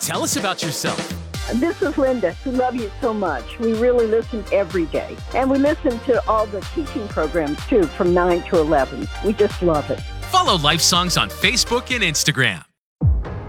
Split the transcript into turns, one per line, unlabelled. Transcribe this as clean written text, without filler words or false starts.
Tell us about yourself.
This is Linda. We love you so much. We really listen every day. And we listen to all the teaching programs, too, from 9 to 11. We just love it.
Follow Life Songs on Facebook and Instagram.